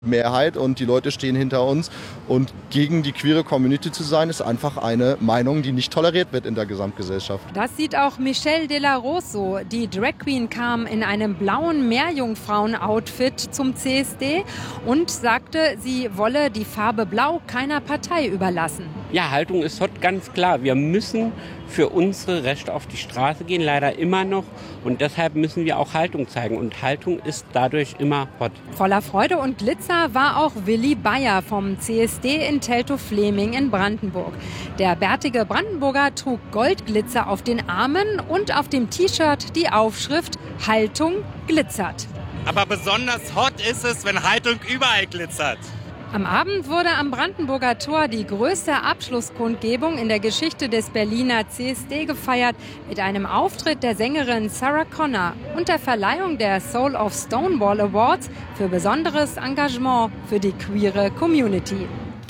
Mehrheit und die Leute stehen hinter uns. Und gegen die queere Community zu sein, ist einfach eine Meinung, die nicht toleriert wird in der Gesamtgesellschaft. Das sieht auch Michelle De La Rosso. Die Drag Queen kam in einem blauen Meerjungfrauen-Outfit zum CSD und sagte, sie wolle die Farbe Blau keiner Partei überlassen. Ja, Haltung ist heute ganz klar. Wir müssen für unsere Rechte auf die Straße gehen, leider immer noch. Und deshalb müssen wir auch Haltung zeigen. Und Haltung ist dadurch immer hot. Voller Freude und Glitzer war auch Willi Bayer vom CSD in Teltow-Fleming in Brandenburg. Der bärtige Brandenburger trug Goldglitzer auf den Armen und auf dem T-Shirt die Aufschrift Haltung glitzert. Aber besonders hot ist es, wenn Haltung überall glitzert. Am Abend wurde am Brandenburger Tor die größte Abschlusskundgebung in der Geschichte des Berliner CSD gefeiert mit einem Auftritt der Sängerin Sarah Connor und der Verleihung der Soul of Stonewall Awards für besonderes Engagement für die queere Community.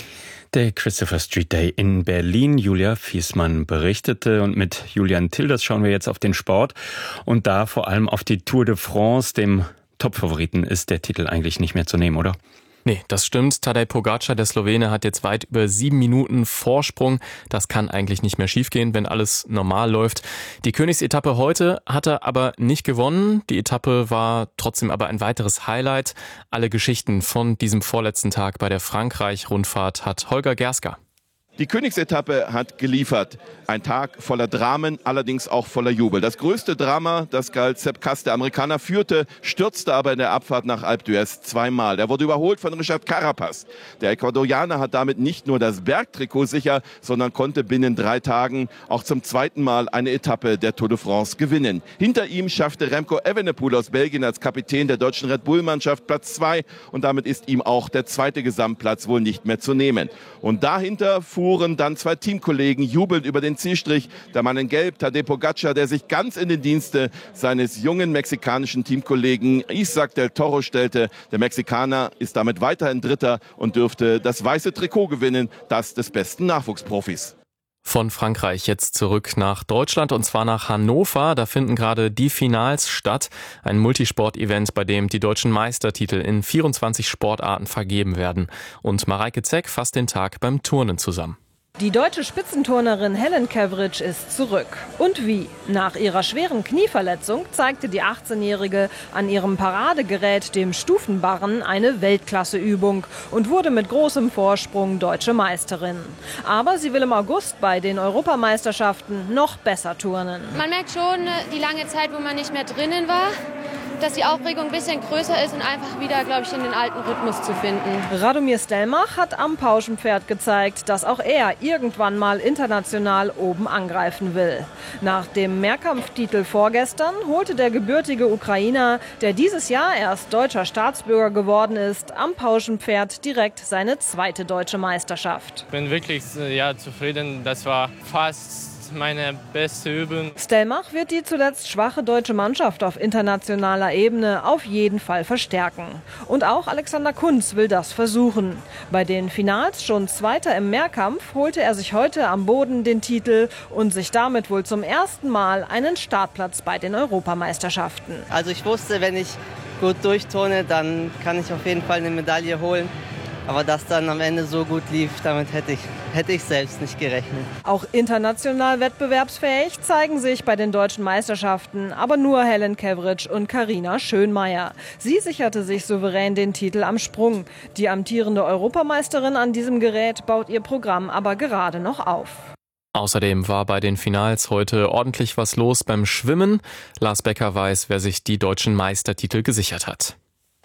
Der Christopher Street Day in Berlin. Julia Fiesmann berichtete und mit Julian Tilders schauen wir jetzt auf den Sport und da vor allem auf die Tour de France. Dem Topfavoriten ist der Titel eigentlich nicht mehr zu nehmen, oder? Nee, das stimmt. Tadej Pogačar, der Slowene, hat jetzt weit über 7 Minuten Vorsprung. Das kann eigentlich nicht mehr schiefgehen, wenn alles normal läuft. Die Königsetappe heute hat er aber nicht gewonnen. Die Etappe war trotzdem aber ein weiteres Highlight. Alle Geschichten von diesem vorletzten Tag bei der Frankreich-Rundfahrt hat Holger Gerska. Die Königsetappe hat geliefert. Ein Tag voller Dramen, allerdings auch voller Jubel. Das größte Drama, das galt Sepp Kuss. Der Amerikaner führte, stürzte aber in der Abfahrt nach Alpe d'Huez zweimal. Er wurde überholt von Richard Carapaz. Der Ecuadorianer hat damit nicht nur das Bergtrikot sicher, sondern konnte binnen 3 Tagen auch zum zweiten Mal eine Etappe der Tour de France gewinnen. Hinter ihm schaffte Remco Evenepoel aus Belgien als Kapitän der deutschen Red Bull-Mannschaft Platz 2 und damit ist ihm auch der zweite Gesamtplatz wohl nicht mehr zu nehmen. Und dahinter fuhren dann 2 Teamkollegen jubelnd über den Zielstrich. Der Mann in Gelb, Tadej Pogačar, der sich ganz in den Dienste seines jungen mexikanischen Teamkollegen Isaac del Toro stellte. Der Mexikaner ist damit weiterhin Dritter und dürfte das weiße Trikot gewinnen, das des besten Nachwuchsprofis. Von Frankreich jetzt zurück nach Deutschland und zwar nach Hannover. Da finden gerade die Finals statt. Ein Multisport-Event, bei dem die deutschen Meistertitel in 24 Sportarten vergeben werden. Und Mareike Zeck fasst den Tag beim Turnen zusammen. Die deutsche Spitzenturnerin Helen Cavridge ist zurück. Und wie? Nach ihrer schweren Knieverletzung zeigte die 18-Jährige an ihrem Paradegerät, dem Stufenbarren, eine Weltklasseübung und wurde mit großem Vorsprung deutsche Meisterin. Aber sie will im August bei den Europameisterschaften noch besser turnen. Man merkt schon die lange Zeit, wo man nicht mehr drinnen war, dass die Aufregung ein bisschen größer ist und einfach wieder, glaube ich, in den alten Rhythmus zu finden. Radomir Stelmach hat am Pauschenpferd gezeigt, dass auch er irgendwann mal international oben angreifen will. Nach dem Mehrkampftitel vorgestern holte der gebürtige Ukrainer, der dieses Jahr erst deutscher Staatsbürger geworden ist, am Pauschenpferd direkt seine 2. deutsche Meisterschaft. Ich bin wirklich zufrieden. Das war fast meine beste Übung. Stelmach wird die zuletzt schwache deutsche Mannschaft auf internationaler Ebene auf jeden Fall verstärken. Und auch Alexander Kunz will das versuchen. Bei den Finals, schon Zweiter im Mehrkampf, holte er sich heute am Boden den Titel und sich damit wohl zum ersten Mal einen Startplatz bei den Europameisterschaften. Also ich wusste, wenn ich gut durchturne, dann kann ich auf jeden Fall eine Medaille holen. Aber dass dann am Ende so gut lief, damit hätte ich selbst nicht gerechnet. Auch international wettbewerbsfähig zeigen sich bei den deutschen Meisterschaften aber nur Helen Cavridge und Carina Schönmeier. Sie sicherte sich souverän den Titel am Sprung. Die amtierende Europameisterin an diesem Gerät baut ihr Programm aber gerade noch auf. Außerdem war bei den Finals heute ordentlich was los beim Schwimmen. Lars Becker weiß, wer sich die deutschen Meistertitel gesichert hat.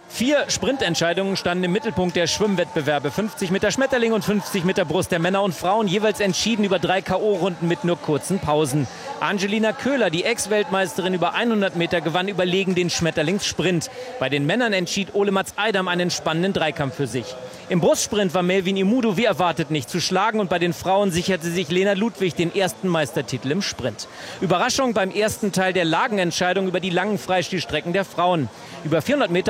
4 Sprintentscheidungen standen im Mittelpunkt der Schwimmwettbewerbe. 50 Meter Schmetterling und 50 Meter Brust der Männer und Frauen, jeweils entschieden über 3 K.O.-Runden mit nur kurzen Pausen. Angelina Köhler, die Ex-Weltmeisterin über 100 Meter, gewann überlegen den Schmetterlingssprint. Bei den Männern entschied Ole Mats Eidam einen spannenden Dreikampf für sich. Im Brustsprint war Melvin Imudu wie erwartet nicht zu schlagen und bei den Frauen sicherte sich Lena Ludwig den ersten Meistertitel im Sprint. Überraschung beim ersten Teil der Lagenentscheidung über die langen Freistilstrecken der Frauen. Über 400 Meter unterlag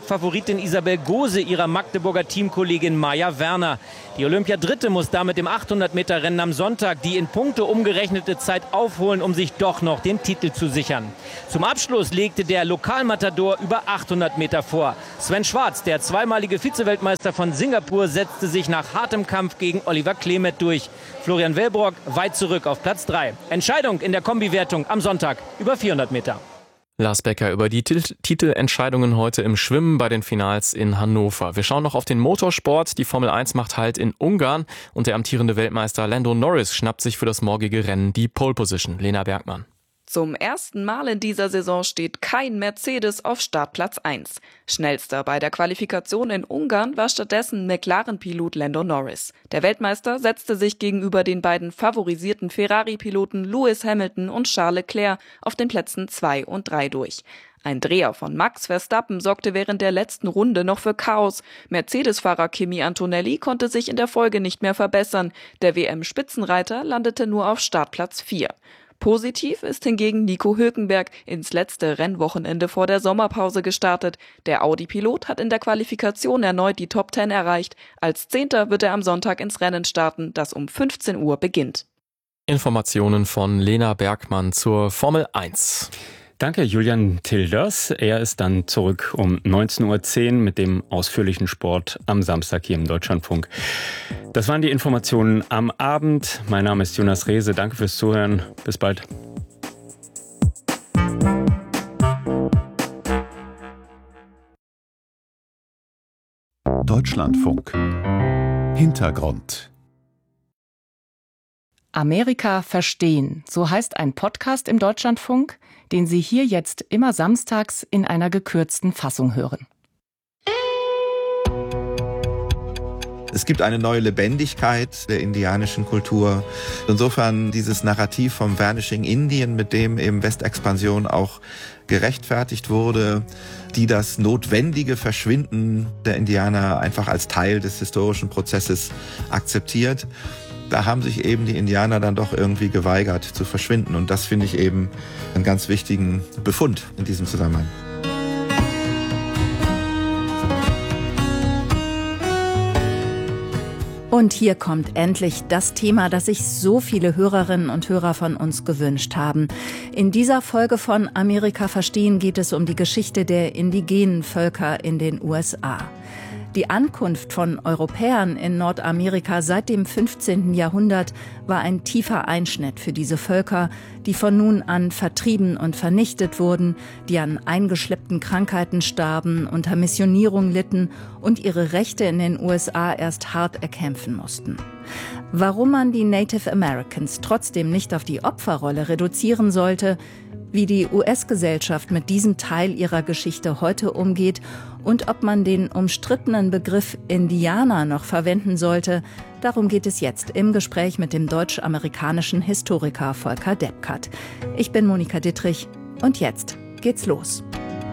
Favoritin Isabel Gose ihrer Magdeburger Teamkollegin Maja Werner. Die Olympiadritte muss damit im 800-Meter-Rennen am Sonntag die in Punkte umgerechnete Zeit aufholen, um sich doch noch den Titel zu sichern. Zum Abschluss legte der Lokalmatador über 800 Meter vor. Sven Schwarz, der zweimalige Vizeweltmeister von Singapur, setzte sich nach hartem Kampf gegen Oliver Klemet durch. Florian Wellbrock weit zurück auf Platz 3. Entscheidung in der Kombiwertung am Sonntag über 400 Meter. Lars Becker über die Titelentscheidungen heute im Schwimmen bei den Finals in Hannover. Wir schauen noch auf den Motorsport. Die Formel 1 macht Halt in Ungarn und der amtierende Weltmeister Lando Norris schnappt sich für das morgige Rennen die Pole Position. Lena Bergmann. Zum ersten Mal in dieser Saison steht kein Mercedes auf Startplatz 1. Schnellster bei der Qualifikation in Ungarn war stattdessen McLaren-Pilot Lando Norris. Der Weltmeister setzte sich gegenüber den beiden favorisierten Ferrari-Piloten Lewis Hamilton und Charles Leclerc auf den Plätzen 2 und 3 durch. Ein Dreher von Max Verstappen sorgte während der letzten Runde noch für Chaos. Mercedes-Fahrer Kimi Antonelli konnte sich in der Folge nicht mehr verbessern. Der WM-Spitzenreiter landete nur auf Startplatz 4. Positiv ist hingegen Nico Hülkenberg ins letzte Rennwochenende vor der Sommerpause gestartet. Der Audi-Pilot hat in der Qualifikation erneut die Top 10 erreicht. Als 10. wird er am Sonntag ins Rennen starten, das um 15 Uhr beginnt. Informationen von Lena Bergmann zur Formel 1. Danke, Julian Tilders. Er ist dann zurück um 19.10 Uhr mit dem ausführlichen Sport am Samstag hier im Deutschlandfunk. Das waren die Informationen am Abend. Mein Name ist Jonas Rehse. Danke fürs Zuhören. Bis bald. Deutschlandfunk. Hintergrund. Amerika verstehen, so heißt ein Podcast im Deutschlandfunk, den Sie hier jetzt immer samstags in einer gekürzten Fassung hören. Es gibt eine neue Lebendigkeit der indianischen Kultur. Insofern dieses Narrativ vom Vanishing Indian, mit dem eben Westexpansion auch gerechtfertigt wurde, die das notwendige Verschwinden der Indianer einfach als Teil des historischen Prozesses akzeptiert. Da haben sich eben die Indianer dann doch irgendwie geweigert zu verschwinden. Und das finde ich eben einen ganz wichtigen Befund in diesem Zusammenhang. Und hier kommt endlich das Thema, das sich so viele Hörerinnen und Hörer von uns gewünscht haben. In dieser Folge von Amerika verstehen geht es um die Geschichte der indigenen Völker in den USA. Die Ankunft von Europäern in Nordamerika seit dem 15. Jahrhundert war ein tiefer Einschnitt für diese Völker, die von nun an vertrieben und vernichtet wurden, die an eingeschleppten Krankheiten starben, unter Missionierung litten und ihre Rechte in den USA erst hart erkämpfen mussten. Warum man die Native Americans trotzdem nicht auf die Opferrolle reduzieren sollte, wie die US-Gesellschaft mit diesem Teil ihrer Geschichte heute umgeht und ob man den umstrittenen Begriff Indianer noch verwenden sollte, darum geht es jetzt im Gespräch mit dem deutsch-amerikanischen Historiker Volker Deppkat. Ich bin Monika Dittrich und jetzt geht's los.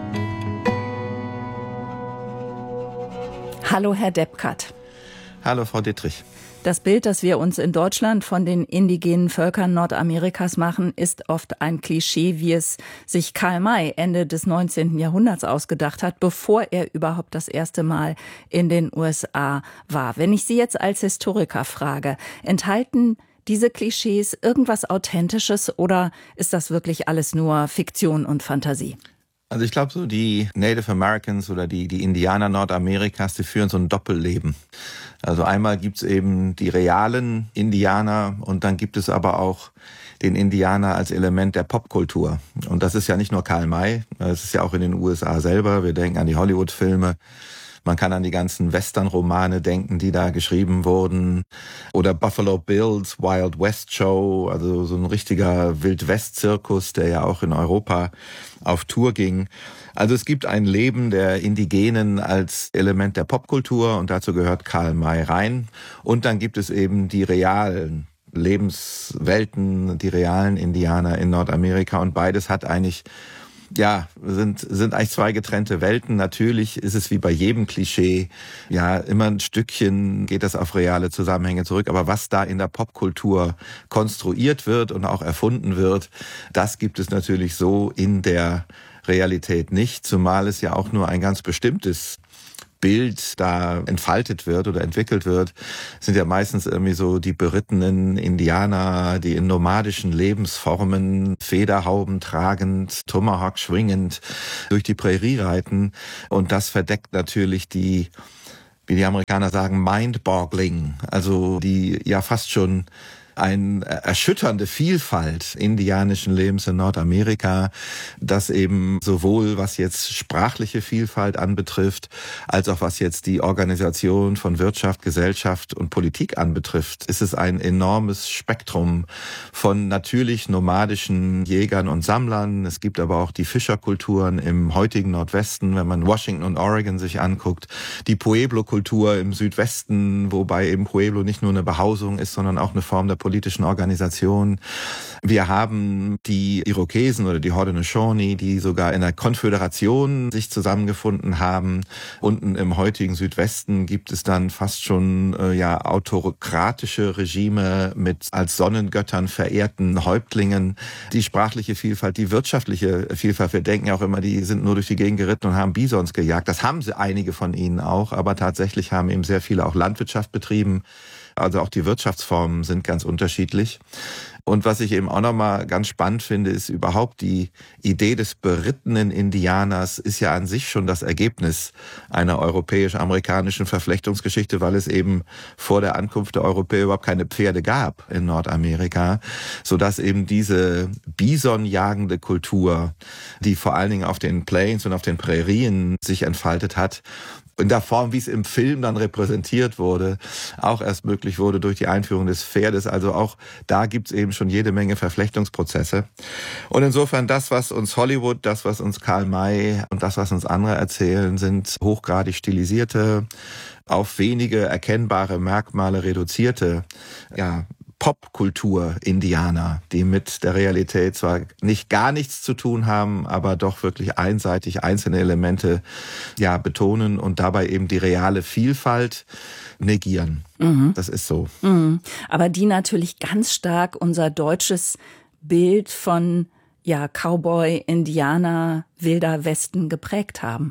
Hallo, Herr Deppkat. Hallo, Frau Dittrich. Das Bild, das wir uns in Deutschland von den indigenen Völkern Nordamerikas machen, ist oft ein Klischee, wie es sich Karl May Ende des 19. Jahrhunderts ausgedacht hat, bevor er überhaupt das erste Mal in den USA war. Wenn ich Sie jetzt als Historiker frage, enthalten diese Klischees irgendwas Authentisches oder ist das wirklich alles nur Fiktion und Fantasie? Also ich glaube, so die Native Americans oder die Indianer Nordamerikas, die führen so ein Doppelleben. Also einmal gibt's eben die realen Indianer und dann gibt es aber auch den Indianer als Element der Popkultur. Und das ist ja nicht nur Karl May, das ist ja auch in den USA selber. Wir denken an die Hollywood-Filme. Man kann an die ganzen Western-Romane denken, die da geschrieben wurden. Oder Buffalo Bill's Wild West Show, also so ein richtiger Wild-West-Zirkus, der ja auch in Europa auf Tour ging. Also es gibt ein Leben der Indigenen als Element der Popkultur und dazu gehört Karl May rein. Und dann gibt es eben die realen Lebenswelten, die realen Indianer in Nordamerika und beides hat eigentlich sind eigentlich zwei getrennte Welten. Natürlich ist es wie bei jedem Klischee, immer ein Stückchen geht das auf reale Zusammenhänge zurück. Aber was da in der Popkultur konstruiert wird und auch erfunden wird, das gibt es natürlich so in der Realität nicht, zumal es ja auch nur ein ganz bestimmtes Bild da entfaltet wird oder entwickelt wird, sind ja meistens irgendwie so die berittenen Indianer, die in nomadischen Lebensformen, Federhauben tragend, Tomahawk schwingend durch die Prärie reiten. Und das verdeckt natürlich die, wie die Amerikaner sagen, mind-boggling, also die ja fast schon eine erschütternde Vielfalt indianischen Lebens in Nordamerika, das eben sowohl was jetzt sprachliche Vielfalt anbetrifft, als auch was jetzt die Organisation von Wirtschaft, Gesellschaft und Politik anbetrifft, ist es ein enormes Spektrum von natürlich nomadischen Jägern und Sammlern. Es gibt aber auch die Fischerkulturen im heutigen Nordwesten, wenn man Washington und Oregon sich anguckt, die Pueblo-Kultur im Südwesten, wobei eben Pueblo nicht nur eine Behausung ist, sondern auch eine Form der politischen Organisation. Wir haben die Irokesen oder die Haudenosaunee, die sogar in der Konföderation sich zusammengefunden haben. Unten im heutigen Südwesten gibt es dann fast schon autokratische Regime mit als Sonnengöttern verehrten Häuptlingen. Die sprachliche Vielfalt, die wirtschaftliche Vielfalt, wir denken ja auch immer, die sind nur durch die Gegend geritten und haben Bisons gejagt. Das haben sie einige von ihnen auch, aber tatsächlich haben eben sehr viele auch Landwirtschaft betrieben. Also auch die Wirtschaftsformen sind ganz unterschiedlich. Und was ich eben auch nochmal ganz spannend finde, ist überhaupt die Idee des berittenen Indianers ist ja an sich schon das Ergebnis einer europäisch-amerikanischen Verflechtungsgeschichte, weil es eben vor der Ankunft der Europäer überhaupt keine Pferde gab in Nordamerika, sodass eben diese bisonjagende Kultur, die vor allen Dingen auf den Plains und auf den Prärien sich entfaltet hat, in der Form, wie es im Film dann repräsentiert wurde, auch erst möglich wurde durch die Einführung des Pferdes. Also auch da gibt's eben schon jede Menge Verflechtungsprozesse. Und insofern das, was uns Hollywood, das, was uns Karl May und das, was uns andere erzählen, sind hochgradig stilisierte, auf wenige erkennbare Merkmale reduzierte, Popkultur-Indianer, die mit der Realität zwar nicht gar nichts zu tun haben, aber doch wirklich einseitig einzelne Elemente betonen und dabei eben die reale Vielfalt negieren. Mhm. Das ist so. Mhm. Aber die natürlich ganz stark unser deutsches Bild von Cowboy, Indianer, Wilder Westen geprägt haben.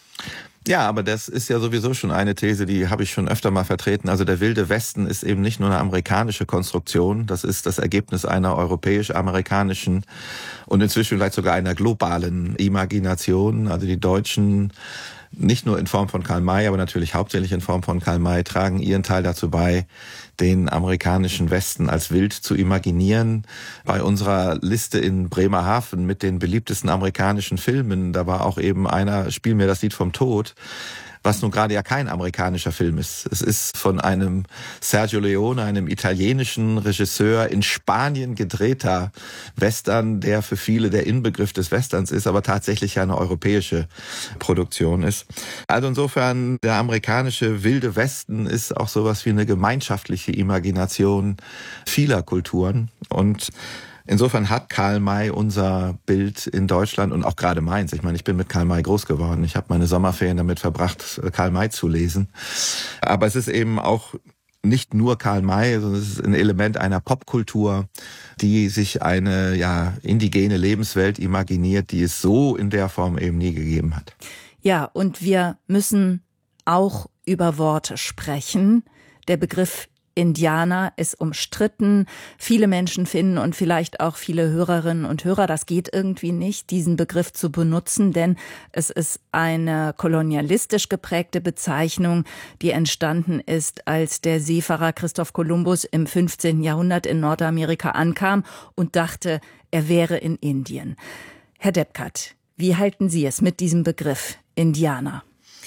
Ja, aber das ist ja sowieso schon eine These, die habe ich schon öfter mal vertreten. Also der Wilde Westen ist eben nicht nur eine amerikanische Konstruktion, das ist das Ergebnis einer europäisch-amerikanischen und inzwischen vielleicht sogar einer globalen Imagination. Also die Deutschen, nicht nur in Form von Karl May, aber natürlich hauptsächlich in Form von Karl May, tragen ihren Teil dazu bei, den amerikanischen Westen als wild zu imaginieren. Bei unserer Liste in Bremerhaven mit den beliebtesten amerikanischen Filmen, da war auch eben einer, Spiel mir das Lied vom Tod, was nun gerade ja kein amerikanischer Film ist. Es ist von einem Sergio Leone, einem italienischen Regisseur, in Spanien gedrehter Western, der für viele der Inbegriff des Westerns ist, aber tatsächlich eine europäische Produktion ist. Also insofern, der amerikanische Wilde Westen ist auch sowas wie eine gemeinschaftliche Imagination vieler Kulturen. Und insofern hat Karl May unser Bild in Deutschland und auch gerade meins. Ich meine, ich bin mit Karl May groß geworden. Ich habe meine Sommerferien damit verbracht, Karl May zu lesen. Aber es ist eben auch nicht nur Karl May, sondern es ist ein Element einer Popkultur, die sich eine indigene Lebenswelt imaginiert, die es so in der Form eben nie gegeben hat. Ja, und wir müssen auch über Worte sprechen. Der Begriff Indianer ist umstritten. Viele Menschen finden und vielleicht auch viele Hörerinnen und Hörer, das geht irgendwie nicht, diesen Begriff zu benutzen, denn es ist eine kolonialistisch geprägte Bezeichnung, die entstanden ist, als der Seefahrer Christoph Kolumbus im 15. Jahrhundert in Nordamerika ankam und dachte, er wäre in Indien. Herr Deppkart, wie halten Sie es mit diesem Begriff Indianer?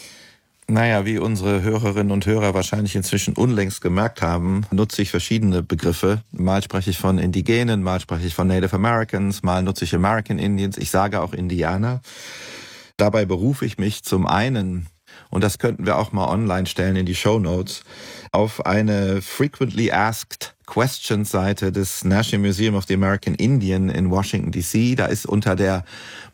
Naja, wie unsere Hörerinnen und Hörer wahrscheinlich inzwischen unlängst gemerkt haben, nutze ich verschiedene Begriffe. Mal spreche ich von Indigenen, mal spreche ich von Native Americans, mal nutze ich American Indians, ich sage auch Indianer. Dabei berufe ich mich zum einen, und das könnten wir auch mal online stellen in die Shownotes, auf eine frequently asked Questions-Seite des National Museum of the American Indian in Washington D.C. Da ist unter der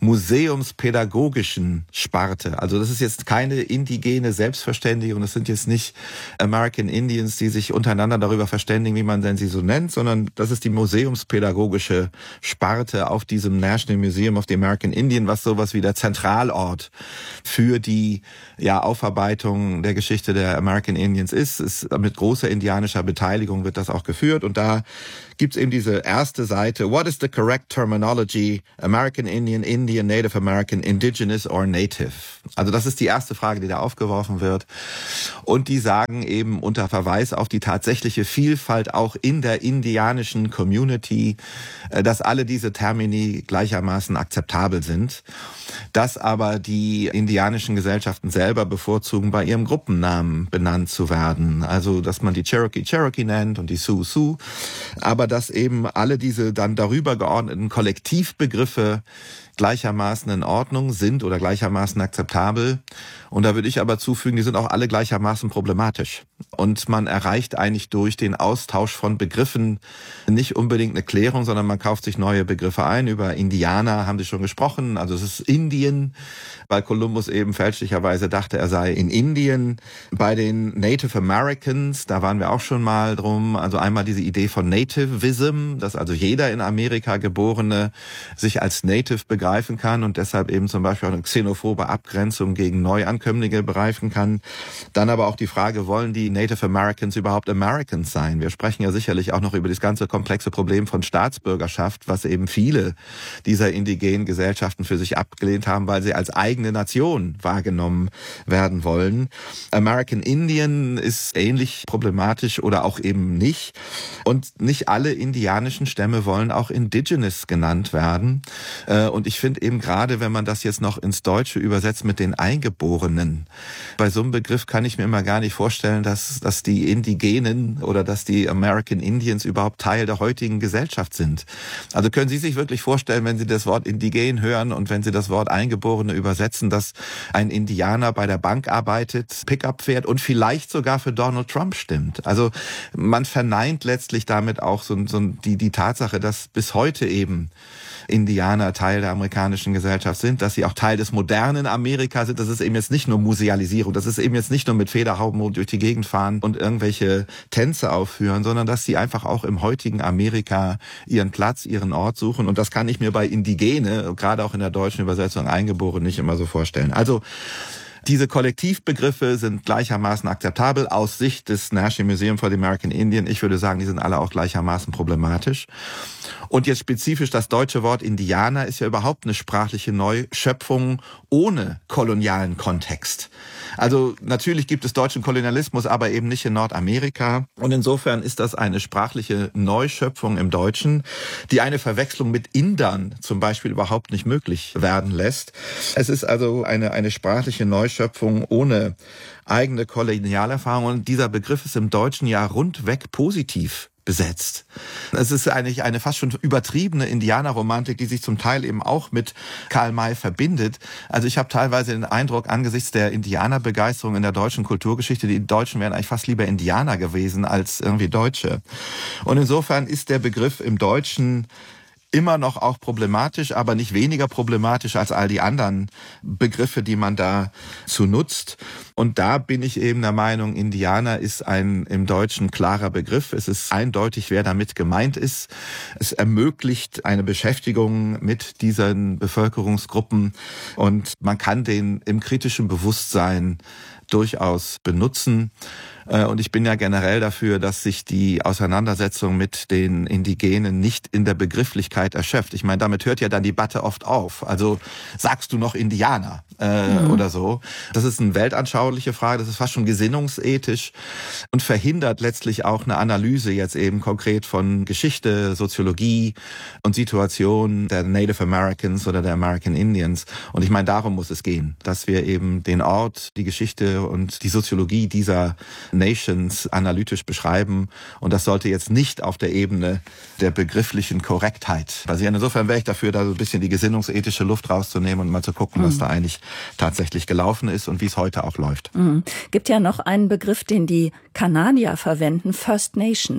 museumspädagogischen Sparte, also das ist jetzt keine indigene Selbstverständigung, das sind jetzt nicht American Indians, die sich untereinander darüber verständigen, wie man denn sie so nennt, sondern das ist die museumspädagogische Sparte auf diesem National Museum of the American Indian, was sowas wie der Zentralort für die Aufarbeitung der Geschichte der American Indians ist mit großer indianischer Beteiligung wird das auch geführt. Und da gibt's eben diese erste Seite, What is the correct terminology? American Indian, Indian, Native American, Indigenous or Native? Also das ist die erste Frage, die da aufgeworfen wird. Und die sagen eben unter Verweis auf die tatsächliche Vielfalt auch in der indianischen Community, dass alle diese Termini gleichermaßen akzeptabel sind, dass aber die indianischen Gesellschaften selber bevorzugen, bei ihrem Gruppennamen benannt zu werden. Also dass man die Cherokee nennt und die Sioux, aber dass eben alle diese dann darüber geordneten Kollektivbegriffe gleichermaßen in Ordnung sind oder gleichermaßen akzeptabel. Und da würde ich aber zufügen, die sind auch alle gleichermaßen problematisch. Und man erreicht eigentlich durch den Austausch von Begriffen nicht unbedingt eine Klärung, sondern man kauft sich neue Begriffe ein. Über Indianer haben Sie schon gesprochen, also es ist Indien, weil Kolumbus eben fälschlicherweise dachte, er sei in Indien. Bei den Native Americans, da waren wir auch schon mal drum, also einmal diese Idee von Nativism, dass also jeder in Amerika Geborene sich als Native begreifen kann und deshalb eben zum Beispiel auch eine xenophobe Abgrenzung gegen Neuankömmlinge begreifen kann. Dann aber auch die Frage, wollen die Native Americans überhaupt Americans sein? Wir sprechen ja sicherlich auch noch über das ganze komplexe Problem von Staatsbürgerschaft, was eben viele dieser indigenen Gesellschaften für sich abgelehnt haben, weil sie als eigene Nation wahrgenommen werden wollen. American Indian ist ähnlich problematisch oder auch eben nicht. Und nicht alle indianischen Stämme wollen auch Indigenous genannt werden. Und ich finde eben gerade, wenn man das jetzt noch ins Deutsche übersetzt mit den Eingeborenen, bei so einem Begriff kann ich mir immer gar nicht vorstellen, dass die Indigenen oder dass die American Indians überhaupt Teil der heutigen Gesellschaft sind. Also können Sie sich wirklich vorstellen, wenn Sie das Wort Indigen hören und wenn Sie das Wort Eingeborene übersetzen, dass ein Indianer bei der Bank arbeitet, Pickup fährt und vielleicht sogar für Donald Trump stimmt? Also man verneint letztlich damit auch die Tatsache, dass bis heute eben Indianer Teil der amerikanischen Gesellschaft sind, dass sie auch Teil des modernen Amerika sind. Das ist eben jetzt nicht nur Musealisierung, das ist eben jetzt nicht nur mit Federhauben durch die Gegend fahren und irgendwelche Tänze aufführen, sondern dass sie einfach auch im heutigen Amerika ihren Platz, ihren Ort suchen. Und das kann ich mir bei Indigene, gerade auch in der deutschen Übersetzung Eingeborene, nicht immer so vorstellen. Also diese Kollektivbegriffe sind gleichermaßen akzeptabel aus Sicht des National Museum for the American Indian. Ich würde sagen, die sind alle auch gleichermaßen problematisch. Und jetzt spezifisch das deutsche Wort Indianer ist ja überhaupt eine sprachliche Neuschöpfung ohne kolonialen Kontext. Also natürlich gibt es deutschen Kolonialismus, aber eben nicht in Nordamerika. Und insofern ist das eine sprachliche Neuschöpfung im Deutschen, die eine Verwechslung mit Indern zum Beispiel überhaupt nicht möglich werden lässt. Es ist also eine sprachliche Neuschöpfung ohne eigene Kolonialerfahrung. Und dieser Begriff ist im Deutschen ja rundweg positiv besetzt. Es ist eigentlich eine fast schon übertriebene Indianerromantik, die sich zum Teil eben auch mit Karl May verbindet. Also ich habe teilweise den Eindruck, angesichts der Indianerbegeisterung in der deutschen Kulturgeschichte, die Deutschen wären eigentlich fast lieber Indianer gewesen als irgendwie Deutsche. Und insofern ist der Begriff im Deutschen immer noch auch problematisch, aber nicht weniger problematisch als all die anderen Begriffe, die man dazu nutzt. Und da bin ich eben der Meinung, Indianer ist ein im Deutschen klarer Begriff. Es ist eindeutig, wer damit gemeint ist. Es ermöglicht eine Beschäftigung mit diesen Bevölkerungsgruppen und man kann den im kritischen Bewusstsein durchaus benutzen. Und ich bin ja generell dafür, dass sich die Auseinandersetzung mit den Indigenen nicht in der Begrifflichkeit erschöpft. Ich meine, damit hört ja dann die Debatte oft auf. Also sagst du noch Indianer oder so? Das ist eine weltanschauliche Frage, das ist fast schon gesinnungsethisch und verhindert letztlich auch eine Analyse jetzt eben konkret von Geschichte, Soziologie und Situation der Native Americans oder der American Indians. Und ich meine, darum muss es gehen, dass wir eben den Ort, die Geschichte und die Soziologie dieser Nations analytisch beschreiben. Und das sollte jetzt nicht auf der Ebene der begrifflichen Korrektheit basieren. Insofern wäre ich dafür, da so ein bisschen die gesinnungsethische Luft rauszunehmen und mal zu gucken, was da eigentlich tatsächlich gelaufen ist und wie es heute auch läuft. Gibt ja noch einen Begriff, den die Kanadier verwenden, First Nations.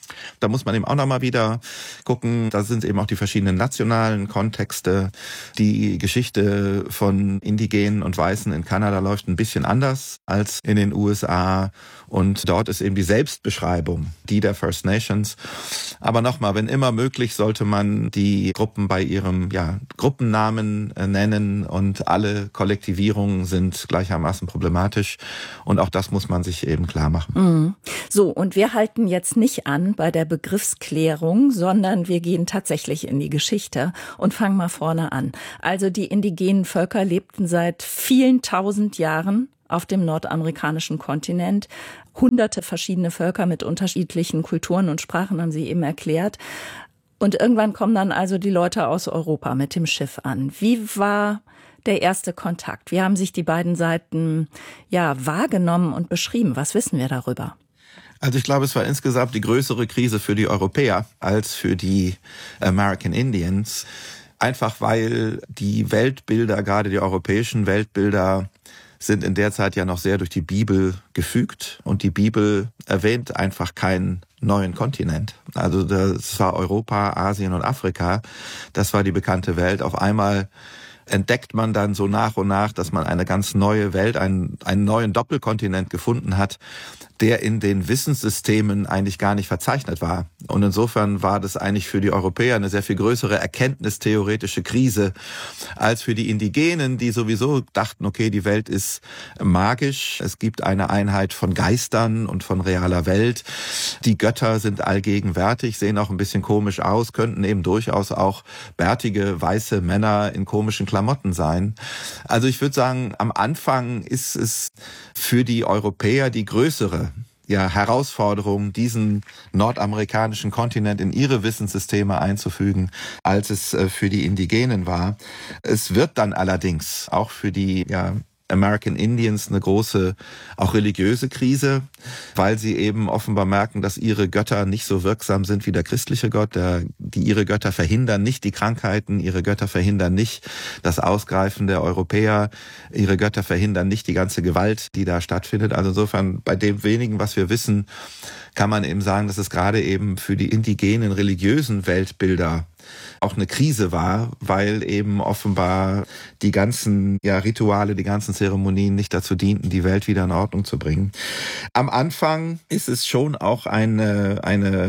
Da muss man eben auch nochmal wieder gucken, da sind eben auch die verschiedenen nationalen Kontexte. Die Geschichte von Indigenen und Weißen in Kanada läuft ein bisschen anders als in den USA. Und dort ist eben die Selbstbeschreibung, die der First Nations. Aber nochmal, wenn immer möglich, sollte man die Gruppen bei ihrem Gruppennamen nennen. Und alle Kollektivierungen sind gleichermaßen problematisch. Und auch das muss man sich eben klar machen. So, und wir halten jetzt nicht an bei der Begriffsklärung, sondern wir gehen tatsächlich in die Geschichte und fangen mal vorne an. Also die indigenen Völker lebten seit vielen tausend Jahren auf dem nordamerikanischen Kontinent. Hunderte verschiedene Völker mit unterschiedlichen Kulturen und Sprachen haben Sie eben erklärt. Und irgendwann kommen dann also die Leute aus Europa mit dem Schiff an. Wie war der erste Kontakt? Wie haben sich die beiden Seiten wahrgenommen und beschrieben? Was wissen wir darüber? Also ich glaube, es war insgesamt die größere Krise für die Europäer als für die American Indians. Einfach weil die Weltbilder, gerade die europäischen Weltbilder, sind in der Zeit ja noch sehr durch die Bibel gefügt. Und die Bibel erwähnt einfach keinen neuen Kontinent. Also das war Europa, Asien und Afrika. Das war die bekannte Welt. Auf einmal entdeckt man dann so nach und nach, dass man eine ganz neue Welt, einen neuen Doppelkontinent gefunden hat, der in den Wissenssystemen eigentlich gar nicht verzeichnet war. Und insofern war das eigentlich für die Europäer eine sehr viel größere erkenntnistheoretische Krise als für die Indigenen, die sowieso dachten, okay, die Welt ist magisch, es gibt eine Einheit von Geistern und von realer Welt. Die Götter sind allgegenwärtig, sehen auch ein bisschen komisch aus, könnten eben durchaus auch bärtige, weiße Männer in komischen Klamotten sein. Also ich würde sagen, am Anfang ist es für die Europäer die größere Herausforderung, diesen nordamerikanischen Kontinent in ihre Wissenssysteme einzufügen, als es für die Indigenen war. Es wird dann allerdings auch für die American Indians eine große, auch religiöse Krise, weil sie eben offenbar merken, dass ihre Götter nicht so wirksam sind wie der christliche Gott. Ihre Götter verhindern nicht die Krankheiten, ihre Götter verhindern nicht das Ausgreifen der Europäer, ihre Götter verhindern nicht die ganze Gewalt, die da stattfindet. Also insofern, bei dem wenigen, was wir wissen, kann man eben sagen, dass es gerade eben für die indigenen religiösen Weltbilder auch eine Krise war, weil eben offenbar die ganzen Rituale, die ganzen Zeremonien nicht dazu dienten, die Welt wieder in Ordnung zu bringen. Am Anfang ist es schon auch oder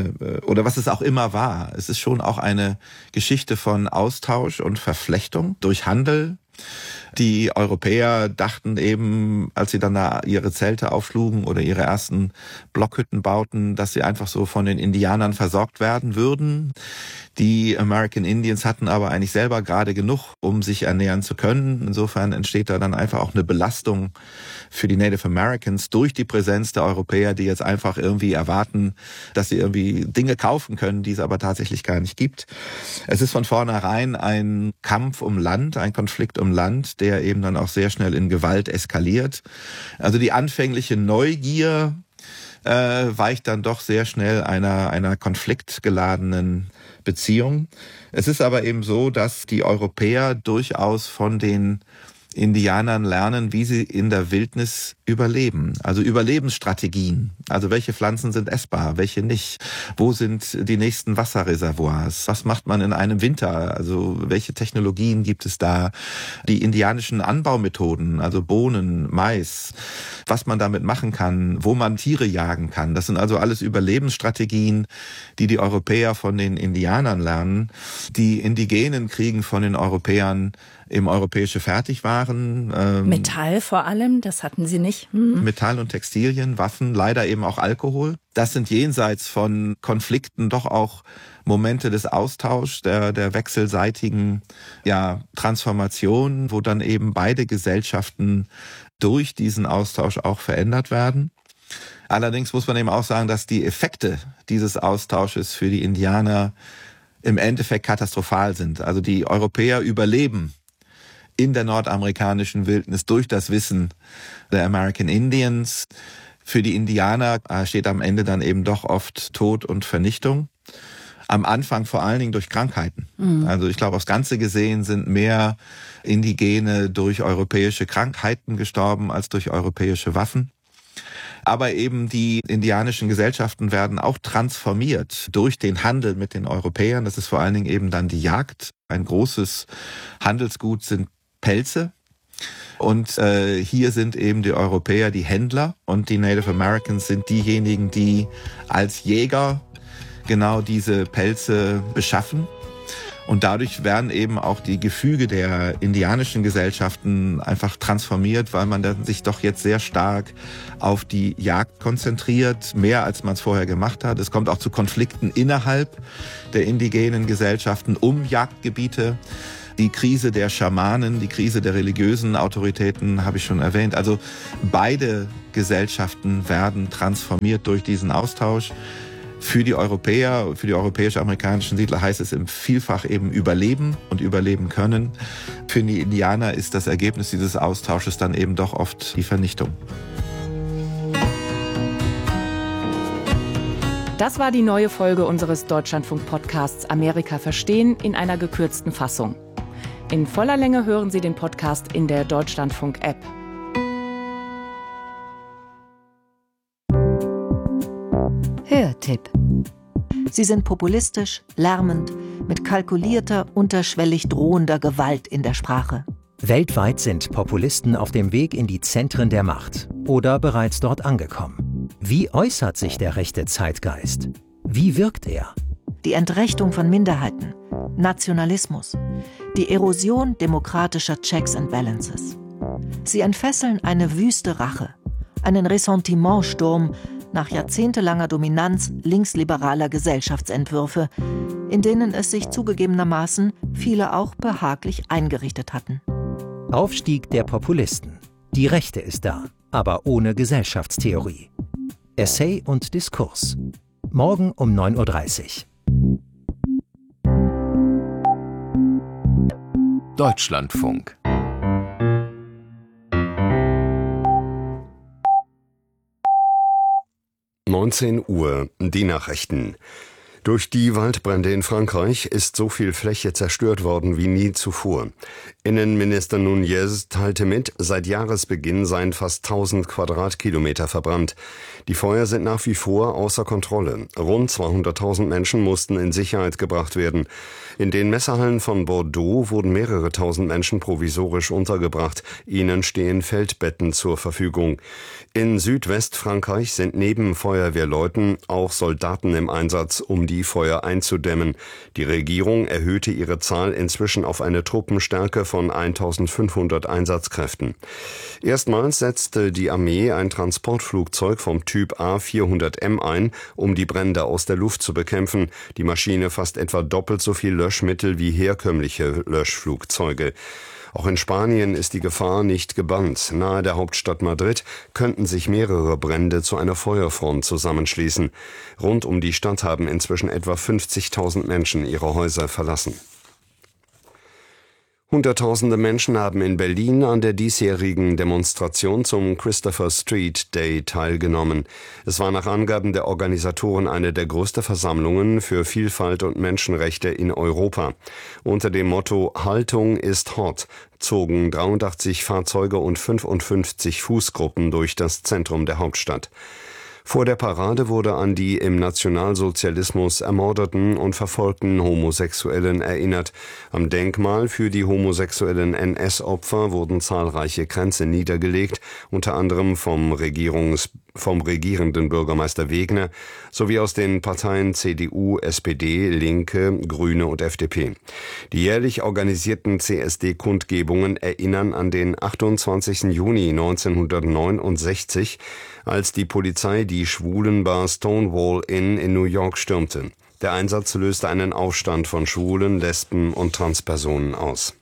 was es auch immer war, es ist schon auch eine Geschichte von Austausch und Verflechtung durch Handel. Die Europäer dachten eben, als sie dann da ihre Zelte aufschlugen oder ihre ersten Blockhütten bauten, dass sie einfach so von den Indianern versorgt werden würden. Die American Indians hatten aber eigentlich selber gerade genug, um sich ernähren zu können. Insofern entsteht da dann einfach auch eine Belastung für die Native Americans durch die Präsenz der Europäer, die jetzt einfach irgendwie erwarten, dass sie irgendwie Dinge kaufen können, die es aber tatsächlich gar nicht gibt. Es ist von vornherein ein Kampf um Land, ein Konflikt um Land, der eben dann auch sehr schnell in Gewalt eskaliert. Also die anfängliche Neugier weicht dann doch sehr schnell einer konfliktgeladenen Beziehung. Es ist aber eben so, dass die Europäer durchaus von den Indianern lernen, wie sie in der Wildnis überleben. Also Überlebensstrategien. Also welche Pflanzen sind essbar, welche nicht? Wo sind die nächsten Wasserreservoirs? Was macht man in einem Winter? Also welche Technologien gibt es da? Die indianischen Anbaumethoden, also Bohnen, Mais, was man damit machen kann, wo man Tiere jagen kann. Das sind also alles Überlebensstrategien, die Europäer von den Indianern lernen. Die Indigenen kriegen von den Europäern eben europäische Fertigwaren. Metall vor allem, das hatten sie nicht. Metall und Textilien, Waffen, leider eben auch Alkohol. Das sind jenseits von Konflikten doch auch Momente des Austauschs, der wechselseitigen Transformation, wo dann eben beide Gesellschaften durch diesen Austausch auch verändert werden. Allerdings muss man eben auch sagen, dass die Effekte dieses Austausches für die Indianer im Endeffekt katastrophal sind. Also die Europäer überleben in der nordamerikanischen Wildnis durch das Wissen der American Indians. Für die Indianer steht am Ende dann eben doch oft Tod und Vernichtung. Am Anfang vor allen Dingen durch Krankheiten. Also ich glaube, aufs Ganze gesehen sind mehr Indigene durch europäische Krankheiten gestorben als durch europäische Waffen. Aber eben die indianischen Gesellschaften werden auch transformiert durch den Handel mit den Europäern. Das ist vor allen Dingen eben dann die Jagd. Ein großes Handelsgut sind Pelze. Und hier sind eben die Europäer die Händler und die Native Americans sind diejenigen, die als Jäger genau diese Pelze beschaffen. Und dadurch werden eben auch die Gefüge der indianischen Gesellschaften einfach transformiert, weil man dann sich doch jetzt sehr stark auf die Jagd konzentriert, mehr als man es vorher gemacht hat. Es kommt auch zu Konflikten innerhalb der indigenen Gesellschaften um Jagdgebiete. Die Krise der Schamanen, die Krise der religiösen Autoritäten habe ich schon erwähnt. Also beide Gesellschaften werden transformiert durch diesen Austausch. Für die Europäer, für die europäisch-amerikanischen Siedler heißt es im Vielfach eben überleben und überleben können. Für die Indianer ist das Ergebnis dieses Austausches dann eben doch oft die Vernichtung. Das war die neue Folge unseres Deutschlandfunk-Podcasts Amerika verstehen in einer gekürzten Fassung. In voller Länge hören Sie den Podcast in der Deutschlandfunk-App. Hörtipp. Sie sind populistisch, lärmend, mit kalkulierter, unterschwellig drohender Gewalt in der Sprache. Weltweit sind Populisten auf dem Weg in die Zentren der Macht oder bereits dort angekommen. Wie äußert sich der rechte Zeitgeist? Wie wirkt er? Die Entrechtung von Minderheiten, Nationalismus, die Erosion demokratischer Checks and Balances. Sie entfesseln eine wüste Rache, einen Ressentimentsturm nach jahrzehntelanger Dominanz linksliberaler Gesellschaftsentwürfe, in denen es sich zugegebenermaßen viele auch behaglich eingerichtet hatten. Aufstieg der Populisten. Die Rechte ist da, aber ohne Gesellschaftstheorie. Essay und Diskurs. Morgen um 9:30 Uhr. Deutschlandfunk. Uhr, die Nachrichten. Durch die Waldbrände in Frankreich ist so viel Fläche zerstört worden wie nie zuvor. Innenminister Nunez teilte mit, seit Jahresbeginn seien fast 1000 Quadratkilometer verbrannt. Die Feuer sind nach wie vor außer Kontrolle. Rund 200.000 Menschen mussten in Sicherheit gebracht werden. In den Messehallen von Bordeaux wurden mehrere tausend Menschen provisorisch untergebracht. Ihnen stehen Feldbetten zur Verfügung. In Südwestfrankreich sind neben Feuerwehrleuten auch Soldaten im Einsatz, um die Feuer einzudämmen. Die Regierung erhöhte ihre Zahl inzwischen auf eine Truppenstärke von 1500 Einsatzkräften. Erstmals setzte die Armee ein Transportflugzeug vom Typ A400M ein, um die Brände aus der Luft zu bekämpfen. Die Maschine fasst etwa doppelt so viel Löschmittel wie herkömmliche Löschflugzeuge. Auch in Spanien ist die Gefahr nicht gebannt. Nahe der Hauptstadt Madrid könnten sich mehrere Brände zu einer Feuerfront zusammenschließen. Rund um die Stadt haben inzwischen etwa 50.000 Menschen ihre Häuser verlassen. Hunderttausende Menschen haben in Berlin an der diesjährigen Demonstration zum Christopher Street Day teilgenommen. Es war nach Angaben der Organisatoren eine der größten Versammlungen für Vielfalt und Menschenrechte in Europa. Unter dem Motto Haltung ist hot zogen 83 Fahrzeuge und 55 Fußgruppen durch das Zentrum der Hauptstadt. Vor der Parade wurde an die im Nationalsozialismus ermordeten und verfolgten Homosexuellen erinnert. Am Denkmal für die homosexuellen NS-Opfer wurden zahlreiche Kränze niedergelegt, unter anderem vom regierenden Bürgermeister Wegner sowie aus den Parteien CDU, SPD, Linke, Grüne und FDP. Die jährlich organisierten CSD-Kundgebungen erinnern an den 28. Juni 1969, als die Polizei die Schwulenbar Stonewall Inn in New York stürmte. Der Einsatz löste einen Aufstand von Schwulen, Lesben und Transpersonen aus.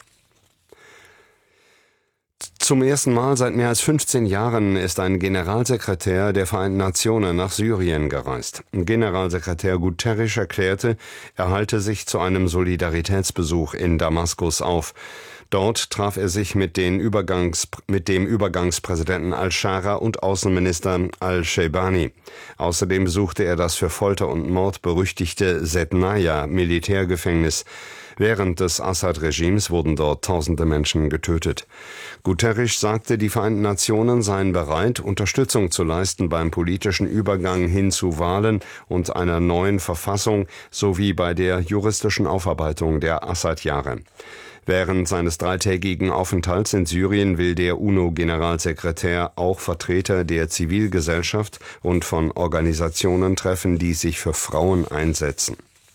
Zum ersten Mal seit mehr als 15 Jahren ist ein Generalsekretär der Vereinten Nationen nach Syrien gereist. Generalsekretär Guterres erklärte, er halte sich zu einem Solidaritätsbesuch in Damaskus auf. Dort traf er sich mit dem Übergangspräsidenten al-Shara und Außenminister al-Sheibani. Außerdem besuchte er das für Folter und Mord berüchtigte Sednaya Militärgefängnis. Während des Assad-Regimes wurden dort tausende Menschen getötet. Guterres sagte, die Vereinten Nationen seien bereit, Unterstützung zu leisten beim politischen Übergang hin zu Wahlen und einer neuen Verfassung sowie bei der juristischen Aufarbeitung der Assad-Jahre. Während seines 3-tägigen Aufenthalts in Syrien will der UNO-Generalsekretär auch Vertreter der Zivilgesellschaft und von Organisationen treffen, die sich für Frauen einsetzen.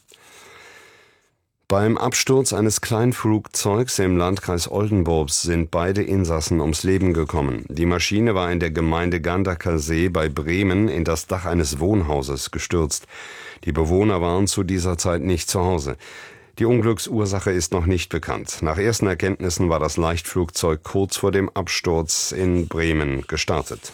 Beim Absturz eines Kleinflugzeugs im Landkreis Oldenburg sind beide Insassen ums Leben gekommen. Die Maschine war in der Gemeinde Gandacker See bei Bremen in das Dach eines Wohnhauses gestürzt. Die Bewohner waren zu dieser Zeit nicht zu Hause. Die Unglücksursache ist noch nicht bekannt. Nach ersten Erkenntnissen war das Leichtflugzeug kurz vor dem Absturz in Bremen gestartet.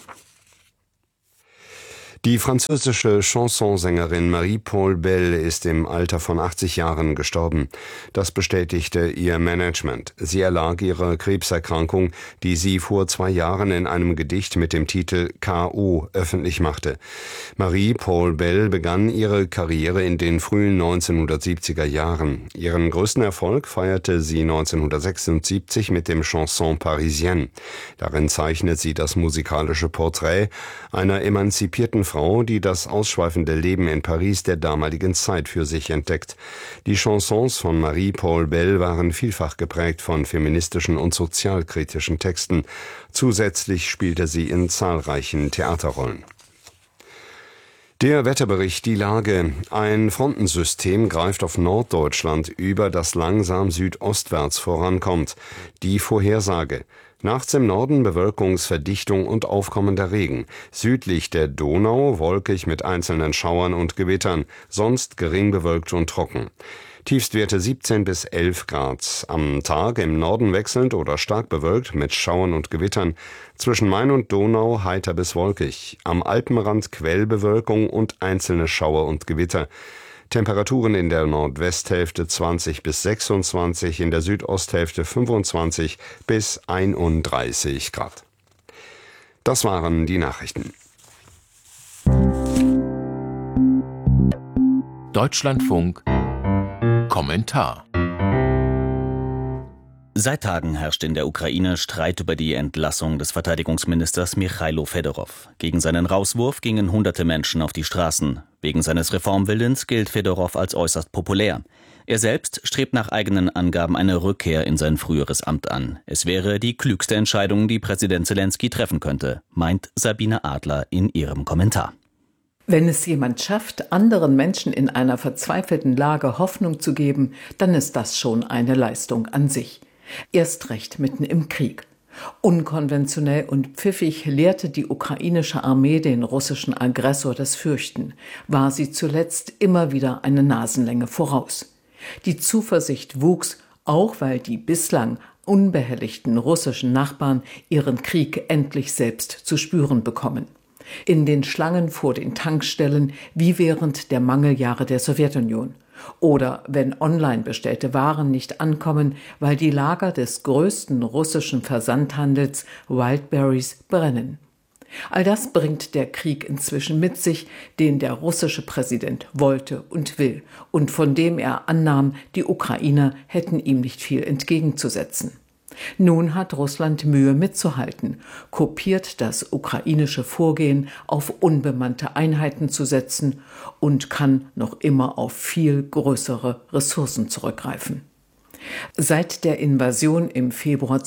Die französische Chansonsängerin Marie-Paul Bell ist im Alter von 80 Jahren gestorben. Das bestätigte ihr Management. Sie erlag ihrer Krebserkrankung, die sie vor 2 Jahren in einem Gedicht mit dem Titel K.O. öffentlich machte. Marie-Paul Bell begann ihre Karriere in den frühen 1970er Jahren. Ihren größten Erfolg feierte sie 1976 mit dem Chanson Parisienne. Darin zeichnet sie das musikalische Porträt einer emanzipierten Frau, die das ausschweifende Leben in Paris der damaligen Zeit für sich entdeckt. Die Chansons von Marie-Paul Bell waren vielfach geprägt von feministischen und sozialkritischen Texten. Zusätzlich spielte sie in zahlreichen Theaterrollen. Der Wetterbericht, die Lage. Ein Frontensystem greift auf Norddeutschland über, das langsam südostwärts vorankommt. Die Vorhersage. Nachts im Norden Bewölkungsverdichtung und aufkommender Regen. Südlich der Donau wolkig mit einzelnen Schauern und Gewittern, sonst gering bewölkt und trocken. Tiefstwerte 17 bis 11 Grad. Am Tag im Norden wechselnd oder stark bewölkt mit Schauern und Gewittern. Zwischen Main und Donau heiter bis wolkig. Am Alpenrand Quellbewölkung und einzelne Schauer und Gewitter. Temperaturen in der Nordwesthälfte 20 bis 26, in der Südosthälfte 25 bis 31 Grad. Das waren die Nachrichten. Deutschlandfunk Kommentar. Seit Tagen herrscht in der Ukraine Streit über die Entlassung des Verteidigungsministers Michailo Fedorow. Gegen seinen Rauswurf gingen hunderte Menschen auf die Straßen. Wegen seines Reformwillens gilt Fedorow als äußerst populär. Er selbst strebt nach eigenen Angaben eine Rückkehr in sein früheres Amt an. Es wäre die klügste Entscheidung, die Präsident Zelensky treffen könnte, meint Sabine Adler in ihrem Kommentar. Wenn es jemand schafft, anderen Menschen in einer verzweifelten Lage Hoffnung zu geben, dann ist das schon eine Leistung an sich. Erst recht mitten im Krieg. Unkonventionell und pfiffig lehrte die ukrainische Armee den russischen Aggressor das Fürchten, war sie zuletzt immer wieder eine Nasenlänge voraus. Die Zuversicht wuchs, auch weil die bislang unbehelligten russischen Nachbarn ihren Krieg endlich selbst zu spüren bekommen. In den Schlangen vor den Tankstellen wie während der Mangeljahre der Sowjetunion. Oder wenn online bestellte Waren nicht ankommen, weil die Lager des größten russischen Versandhandels Wildberries brennen. All das bringt der Krieg inzwischen mit sich, den der russische Präsident wollte und will und von dem er annahm, die Ukrainer hätten ihm nicht viel entgegenzusetzen. Nun hat Russland Mühe mitzuhalten, kopiert das ukrainische Vorgehen, auf unbemannte Einheiten zu setzen und kann noch immer auf viel größere Ressourcen zurückgreifen. Seit der Invasion im Februar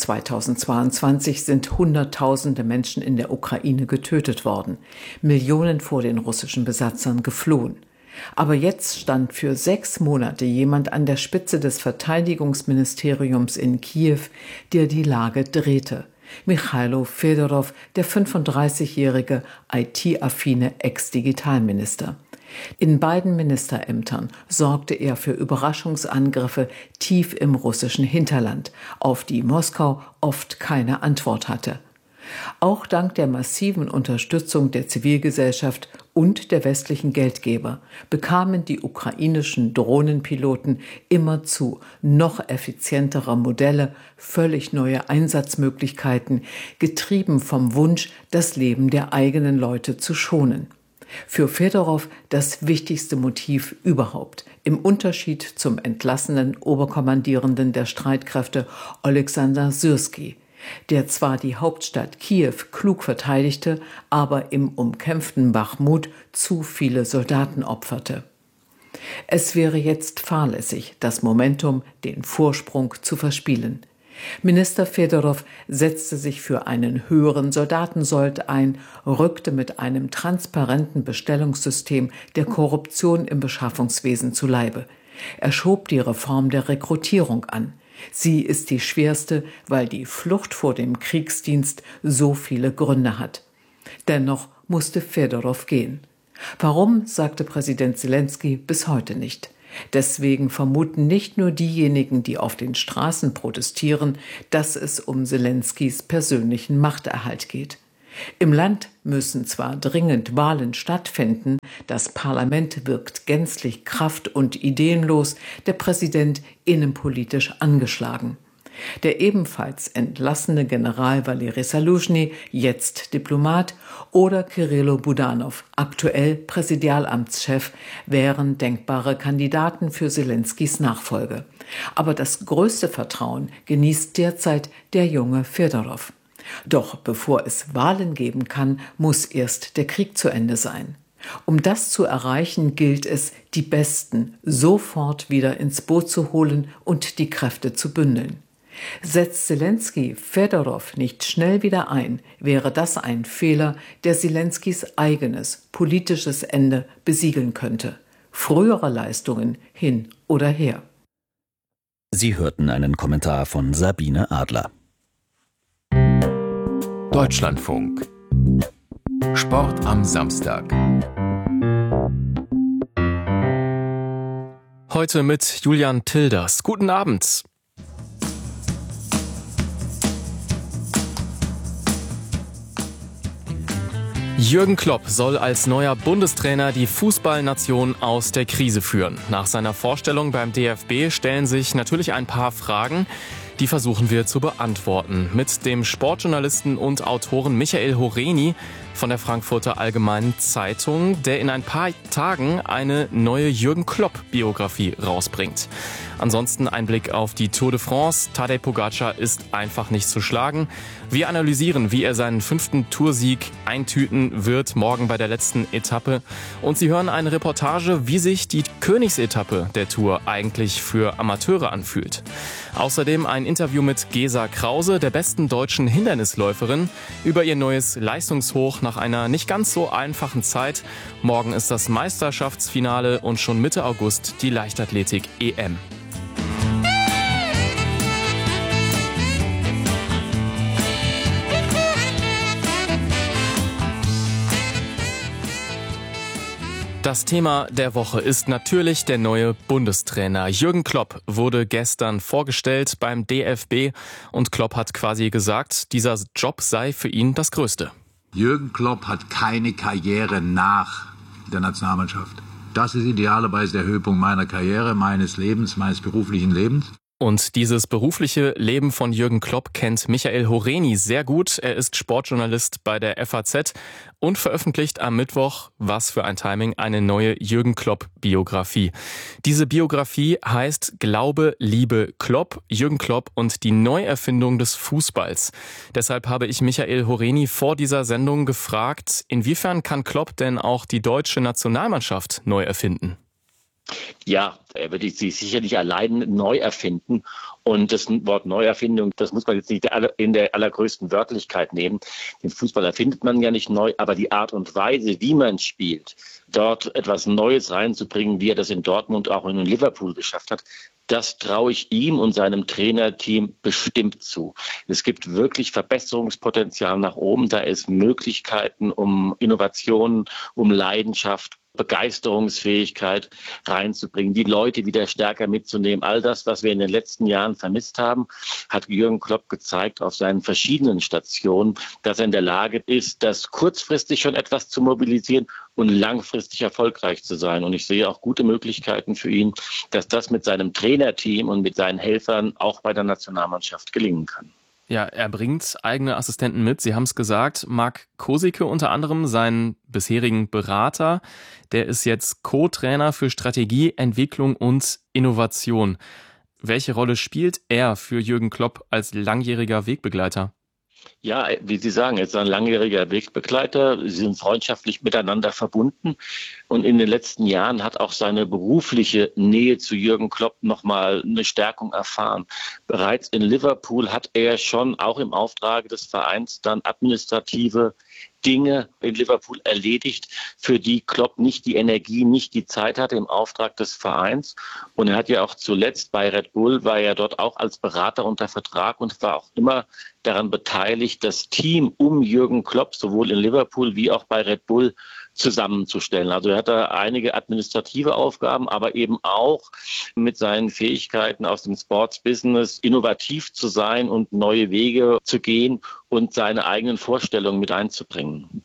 2022 sind Hunderttausende Menschen in der Ukraine getötet worden, Millionen vor den russischen Besatzern geflohen. Aber jetzt stand für 6 Monate jemand an der Spitze des Verteidigungsministeriums in Kiew, der die Lage drehte. Michailo Fedorow, der 35-jährige IT-affine Ex-Digitalminister. In beiden Ministerämtern sorgte er für Überraschungsangriffe tief im russischen Hinterland, auf die Moskau oft keine Antwort hatte. Auch dank der massiven Unterstützung der Zivilgesellschaft und der westlichen Geldgeber bekamen die ukrainischen Drohnenpiloten immerzu noch effizientere Modelle, völlig neue Einsatzmöglichkeiten, getrieben vom Wunsch, das Leben der eigenen Leute zu schonen. Für Fedorow das wichtigste Motiv überhaupt, im Unterschied zum entlassenen Oberkommandierenden der Streitkräfte Oleksandr Syrski, der zwar die Hauptstadt Kiew klug verteidigte, aber im umkämpften Bachmut zu viele Soldaten opferte. Es wäre jetzt fahrlässig, das Momentum, den Vorsprung zu verspielen. Minister Fedorow setzte sich für einen höheren Soldatensold ein, rückte mit einem transparenten Bestellungssystem der Korruption im Beschaffungswesen zu Leibe. Er schob die Reform der Rekrutierung an. Sie ist die schwerste, weil die Flucht vor dem Kriegsdienst so viele Gründe hat. Dennoch musste Fedorow gehen. Warum, sagte Präsident Selenskyj bis heute nicht. Deswegen vermuten nicht nur diejenigen, die auf den Straßen protestieren, dass es um Selenskys persönlichen Machterhalt geht. Im Land müssen zwar dringend Wahlen stattfinden, das Parlament wirkt gänzlich kraft- und ideenlos, der Präsident innenpolitisch angeschlagen. Der ebenfalls entlassene General Valery Saluzhny, jetzt Diplomat, oder Kirillo Budanov, aktuell Präsidialamtschef, wären denkbare Kandidaten für Selenskys Nachfolge. Aber das größte Vertrauen genießt derzeit der junge Fedorow. Doch bevor es Wahlen geben kann, muss erst der Krieg zu Ende sein. Um das zu erreichen, gilt es, die Besten sofort wieder ins Boot zu holen und die Kräfte zu bündeln. Setzt Selenskyj Fedorow nicht schnell wieder ein, wäre das ein Fehler, der Selenskys eigenes politisches Ende besiegeln könnte. Frühere Leistungen hin oder her. Sie hörten einen Kommentar von Sabine Adler. Deutschlandfunk. Sport am Samstag. Heute mit Julian Tilders. Guten Abend. Jürgen Klopp soll als neuer Bundestrainer die Fußballnation aus der Krise führen. Nach seiner Vorstellung beim DFB stellen sich natürlich ein paar Fragen. Die versuchen wir zu beantworten mit dem Sportjournalisten und Autoren Michael Horeni von der Frankfurter Allgemeinen Zeitung, der in ein paar Tagen eine neue Jürgen Klopp-Biografie rausbringt. Ansonsten ein Blick auf die Tour de France. Tadej Pogacar ist einfach nicht zu schlagen. Wir analysieren, wie er seinen 5. Toursieg eintüten wird, morgen bei der letzten Etappe. Und Sie hören eine Reportage, wie sich die Königsetappe der Tour eigentlich für Amateure anfühlt. Außerdem ein Interview mit Gesa Krause, der besten deutschen Hindernisläuferin, über ihr neues Leistungshoch nach einer nicht ganz so einfachen Zeit. Morgen ist das Meisterschaftsfinale und schon Mitte August die Leichtathletik-EM. Das Thema der Woche ist natürlich der neue Bundestrainer. Jürgen Klopp wurde gestern vorgestellt beim DFB und Klopp hat quasi gesagt, dieser Job sei für ihn das Größte. Jürgen Klopp hat keine Karriere nach der Nationalmannschaft. Das ist idealerweise der Höhepunkt meiner Karriere, meines Lebens, meines beruflichen Lebens. Und dieses berufliche Leben von Jürgen Klopp kennt Michael Horeni sehr gut. Er ist Sportjournalist bei der FAZ und veröffentlicht am Mittwoch, was für ein Timing, eine neue Jürgen Klopp-Biografie. Diese Biografie heißt Glaube, Liebe, Klopp, Jürgen Klopp und die Neuerfindung des Fußballs. Deshalb habe ich Michael Horeni vor dieser Sendung gefragt, inwiefern kann Klopp denn auch die deutsche Nationalmannschaft neu erfinden? Ja, er wird sich sicherlich allein neu erfinden. Und das Wort Neuerfindung, das muss man jetzt nicht in der allergrößten Wörtlichkeit nehmen. Den Fußball erfindet man ja nicht neu, aber die Art und Weise, wie man spielt, dort etwas Neues reinzubringen, wie er das in Dortmund auch in Liverpool geschafft hat, das traue ich ihm und seinem Trainerteam bestimmt zu. Es gibt wirklich Verbesserungspotenzial nach oben. Da ist Möglichkeiten, um Innovationen, um Leidenschaft, Begeisterungsfähigkeit reinzubringen, die Leute wieder stärker mitzunehmen. All das, was wir in den letzten Jahren vermisst haben, hat Jürgen Klopp gezeigt auf seinen verschiedenen Stationen, dass er in der Lage ist, das kurzfristig schon etwas zu mobilisieren und langfristig erfolgreich zu sein. Und ich sehe auch gute Möglichkeiten für ihn, dass das mit seinem Trainerteam und mit seinen Helfern auch bei der Nationalmannschaft gelingen kann. Ja, er bringt eigene Assistenten mit. Sie haben es gesagt. Marc Kosicke unter anderem, seinen bisherigen Berater, der ist jetzt Co-Trainer für Strategie, Entwicklung und Innovation. Welche Rolle spielt er für Jürgen Klopp als langjähriger Wegbegleiter? Ja, wie Sie sagen, er ist ein langjähriger Wegbegleiter. Sie sind freundschaftlich miteinander verbunden. Und in den letzten Jahren hat auch seine berufliche Nähe zu Jürgen Klopp nochmal eine Stärkung erfahren. Bereits in Liverpool hat er schon auch im Auftrag des Vereins dann administrative Dinge in Liverpool erledigt, für die Klopp nicht die Energie, nicht die Zeit hatte im Auftrag des Vereins. Und er hat ja auch zuletzt bei Red Bull, war er dort auch als Berater unter Vertrag und war auch immer daran beteiligt, das Team um Jürgen Klopp sowohl in Liverpool wie auch bei Red Bull zusammenzustellen. Also er hat da einige administrative Aufgaben, aber eben auch mit seinen Fähigkeiten aus dem Sports-Business innovativ zu sein und neue Wege zu gehen und seine eigenen Vorstellungen mit einzubringen.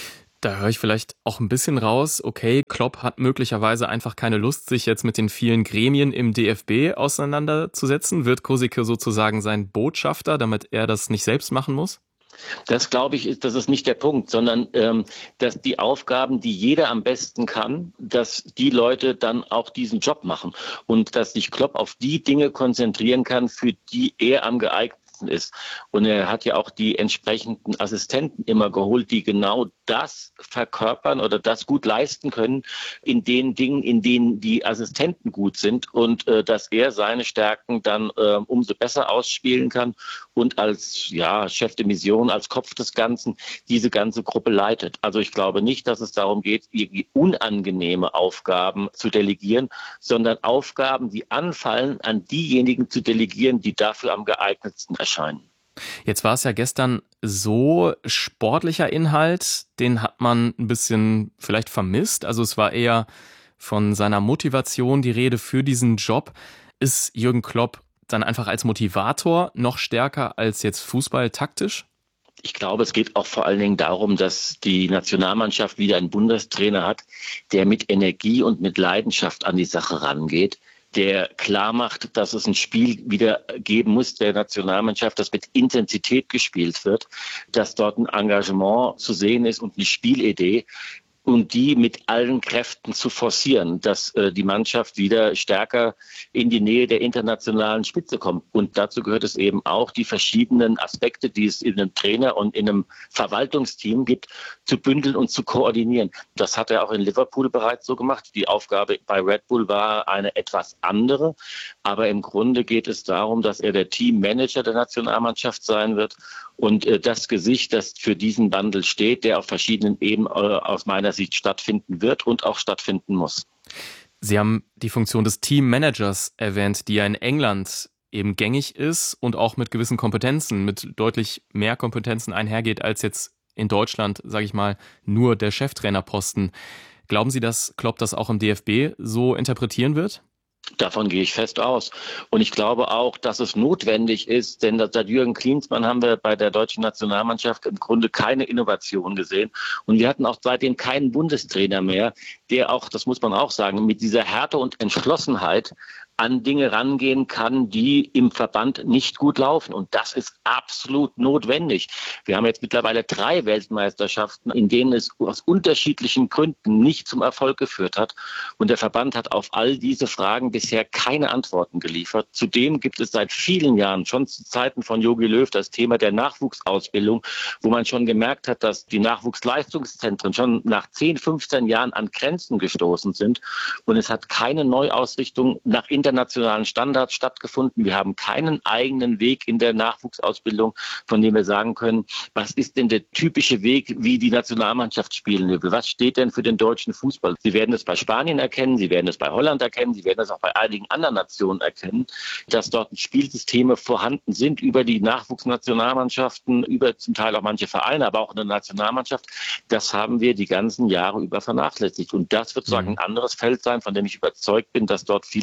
Da höre ich vielleicht auch ein bisschen raus, okay, Klopp hat möglicherweise einfach keine Lust, sich jetzt mit den vielen Gremien im DFB auseinanderzusetzen. Wird Kosicke sozusagen sein Botschafter, damit er das nicht selbst machen muss? Das glaube ich, das ist nicht der Punkt, sondern dass die Aufgaben, die jeder am besten kann, dass die Leute dann auch diesen Job machen und dass sich Klopp auf die Dinge konzentrieren kann, für die er am geeignetsten ist. Und er hat ja auch die entsprechenden Assistenten immer geholt, die genau das verkörpern oder das gut leisten können in den Dingen, in denen die Assistenten gut sind und dass er seine Stärken dann umso besser ausspielen kann und als Chef de Mission, als Kopf des Ganzen diese ganze Gruppe leitet. Also ich glaube nicht, dass es darum geht, irgendwie unangenehme Aufgaben zu delegieren, sondern Aufgaben, die anfallen, an diejenigen zu delegieren, die dafür am geeignetsten erscheinen. Jetzt war es ja gestern so, sportlicher Inhalt, den hat man ein bisschen vielleicht vermisst. Also es war eher von seiner Motivation die Rede für diesen Job. Ist Jürgen Klopp dann einfach als Motivator noch stärker als jetzt Fußball taktisch? Ich glaube, es geht auch vor allen Dingen darum, dass die Nationalmannschaft wieder einen Bundestrainer hat, der mit Energie und mit Leidenschaft an die Sache rangeht, der klar macht, dass es ein Spiel wieder geben muss der Nationalmannschaft, das mit Intensität gespielt wird, dass dort ein Engagement zu sehen ist und eine Spielidee und die mit allen Kräften zu forcieren, dass die Mannschaft wieder stärker in die Nähe der internationalen Spitze kommt. Und dazu gehört es eben auch, die verschiedenen Aspekte, die es in einem Trainer und in einem Verwaltungsteam gibt, zu bündeln und zu koordinieren. Das hat er auch in Liverpool bereits so gemacht. Die Aufgabe bei Red Bull war eine etwas andere. Aber im Grunde geht es darum, dass er der Teammanager der Nationalmannschaft sein wird und das Gesicht, das für diesen Wandel steht, der auf verschiedenen Ebenen aus meiner Sicht stattfinden wird und auch stattfinden muss. Sie haben die Funktion des Teammanagers erwähnt, die ja in England eben gängig ist und auch mit gewissen Kompetenzen, mit deutlich mehr Kompetenzen einhergeht als jetzt in Deutschland, sage ich mal, nur der Cheftrainerposten. Glauben Sie, dass Klopp das auch im DFB so interpretieren wird? Davon gehe ich fest aus. Und ich glaube auch, dass es notwendig ist, denn seit Jürgen Klinsmann haben wir bei der deutschen Nationalmannschaft im Grunde keine Innovation gesehen. Und wir hatten auch seitdem keinen Bundestrainer mehr, der auch, das muss man auch sagen, mit dieser Härte und Entschlossenheit an Dinge rangehen kann, die im Verband nicht gut laufen. Und das ist absolut notwendig. Wir haben jetzt mittlerweile 3 Weltmeisterschaften, in denen es aus unterschiedlichen Gründen nicht zum Erfolg geführt hat. Und der Verband hat auf all diese Fragen bisher keine Antworten geliefert. Zudem gibt es seit vielen Jahren, schon zu Zeiten von Jogi Löw, das Thema der Nachwuchsausbildung, wo man schon gemerkt hat, dass die Nachwuchsleistungszentren schon nach 10, 15 Jahren an Grenzen gestoßen sind. Und es hat keine Neuausrichtung nach internationalen Standards stattgefunden. Wir haben keinen eigenen Weg in der Nachwuchsausbildung, von dem wir sagen können, was ist denn der typische Weg, wie die Nationalmannschaft spielen will? Was steht denn für den deutschen Fußball? Sie werden es bei Spanien erkennen, Sie werden es bei Holland erkennen, Sie werden es auch bei einigen anderen Nationen erkennen, dass dort Spielsysteme vorhanden sind über die Nachwuchsnationalmannschaften, über zum Teil auch manche Vereine, aber auch eine Nationalmannschaft. Das haben wir die ganzen Jahre über vernachlässigt. Und das wird sozusagen ein anderes Feld sein, von dem ich überzeugt bin, dass dort viel Energie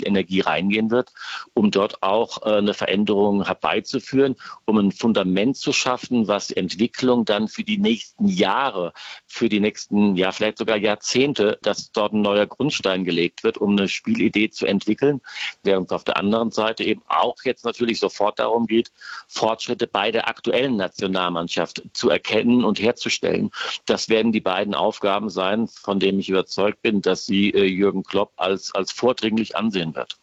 eingehen wird, um dort auch eine Veränderung herbeizuführen, um ein Fundament zu schaffen, was die Entwicklung dann für die nächsten Jahre, für die nächsten, ja vielleicht sogar Jahrzehnte, dass dort ein neuer Grundstein gelegt wird, um eine Spielidee zu entwickeln, während es auf der anderen Seite eben auch jetzt natürlich sofort darum geht, Fortschritte bei der aktuellen Nationalmannschaft zu erkennen und herzustellen. Das werden die beiden Aufgaben sein, von denen ich überzeugt bin, dass sie Jürgen Klopp als vordringlich ansehen wird.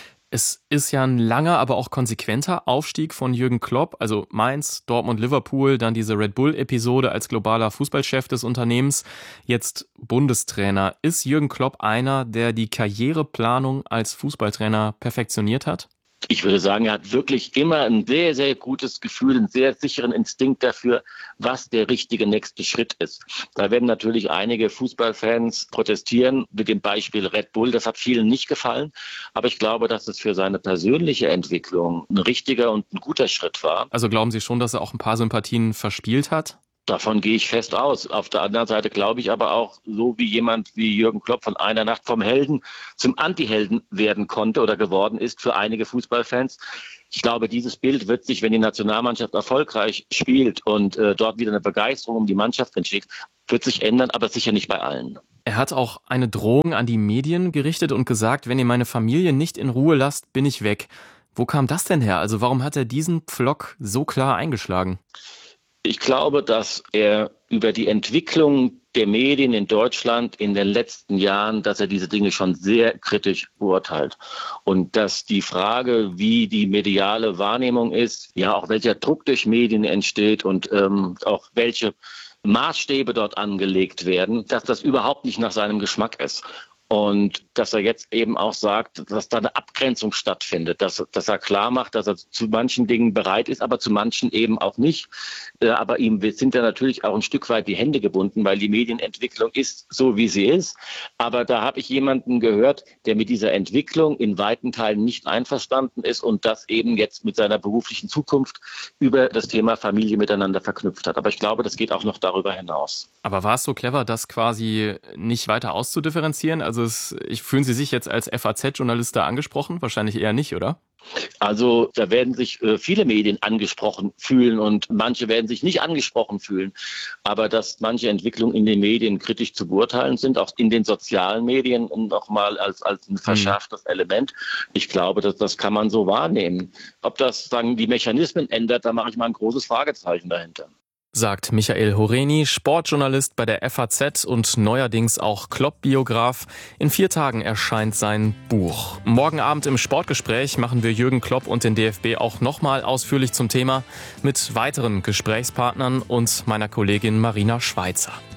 Es ist ja ein langer, aber auch konsequenter Aufstieg von Jürgen Klopp, also Mainz, Dortmund, Liverpool, dann diese Red Bull-Episode als globaler Fußballchef des Unternehmens, jetzt Bundestrainer. Ist Jürgen Klopp einer, der die Karriereplanung als Fußballtrainer perfektioniert hat? Ich würde sagen, er hat wirklich immer ein sehr, sehr gutes Gefühl, einen sehr sicheren Instinkt dafür, was der richtige nächste Schritt ist. Da werden natürlich einige Fußballfans protestieren mit dem Beispiel Red Bull. Das hat vielen nicht gefallen. Aber ich glaube, dass es für seine persönliche Entwicklung ein richtiger und ein guter Schritt war. Also glauben Sie schon, dass er auch ein paar Sympathien verspielt hat? Davon gehe ich fest aus. Auf der anderen Seite glaube ich aber auch, so wie jemand wie Jürgen Klopp von einer Nacht vom Helden zum Antihelden werden konnte oder geworden ist für einige Fußballfans. Ich glaube, dieses Bild wird sich, wenn die Nationalmannschaft erfolgreich spielt und dort wieder eine Begeisterung um die Mannschaft entsteht, wird sich ändern, aber sicher nicht bei allen. Er hat auch eine Drohung an die Medien gerichtet und gesagt, wenn ihr meine Familie nicht in Ruhe lasst, bin ich weg. Wo kam das denn her? Also warum hat er diesen Pflock so klar eingeschlagen? Ich glaube, dass er über die Entwicklung der Medien in Deutschland in den letzten Jahren, dass er diese Dinge schon sehr kritisch beurteilt. Und dass die Frage, wie die mediale Wahrnehmung ist, ja auch welcher Druck durch Medien entsteht und auch welche Maßstäbe dort angelegt werden, dass das überhaupt nicht nach seinem Geschmack ist. Und dass er jetzt eben auch sagt, dass da eine Abgrenzung stattfindet, dass er klar macht, dass er zu manchen Dingen bereit ist, aber zu manchen eben auch nicht. Aber ihm sind da natürlich auch ein Stück weit die Hände gebunden, weil die Medienentwicklung ist so, wie sie ist. Aber da habe ich jemanden gehört, der mit dieser Entwicklung in weiten Teilen nicht einverstanden ist und das eben jetzt mit seiner beruflichen Zukunft über das Thema Familie miteinander verknüpft hat. Aber ich glaube, das geht auch noch darüber hinaus. Aber war es so clever, das quasi nicht weiter auszudifferenzieren? Also fühlen Sie sich jetzt als FAZ-Journalist da angesprochen? Wahrscheinlich eher nicht, oder? Also da werden sich viele Medien angesprochen fühlen und manche werden sich nicht angesprochen fühlen. Aber dass manche Entwicklungen in den Medien kritisch zu beurteilen sind, auch in den sozialen Medien nochmal als ein verschärftes Element. Ich glaube, das kann man so wahrnehmen. Ob das die Mechanismen ändert, da mache ich mal ein großes Fragezeichen dahinter. Sagt Michael Horeni, Sportjournalist bei der FAZ und neuerdings auch Klopp-Biograf. In 4 Tagen erscheint sein Buch. Morgen Abend im Sportgespräch machen wir Jürgen Klopp und den DFB auch nochmal ausführlich zum Thema mit weiteren Gesprächspartnern und meiner Kollegin Marina Schweizer.